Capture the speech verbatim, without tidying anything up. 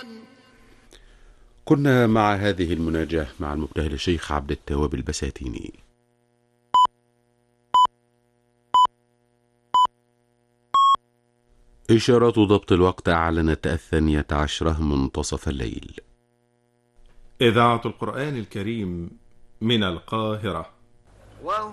كنا مع هذه المناجاة مع المبتهل الشيخ عبد التواب البساتيني. إشارات ضبط الوقت أعلنت الثانية عشرة منتصف الليل. إذاعة القرآن الكريم من القاهرة.